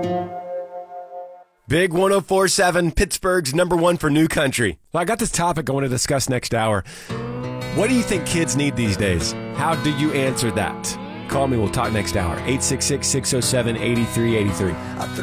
Big 104.7, Pittsburgh's #1 for new country. Well, I got this topic I want to discuss next hour. What do you think kids need these days? How do you answer that? Call me. We'll talk next hour. 866-607-8383.